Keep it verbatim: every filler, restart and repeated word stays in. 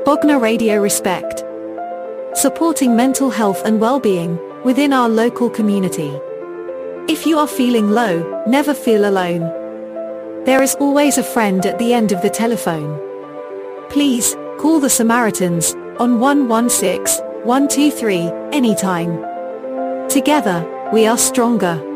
Bognor Radio Respect. Supporting mental health and well-being within our local community. If you are feeling low, never feel alone. There is always a friend at the end of the telephone. Please, call the Samaritans on one one six, one two three anytime. Together, we are stronger.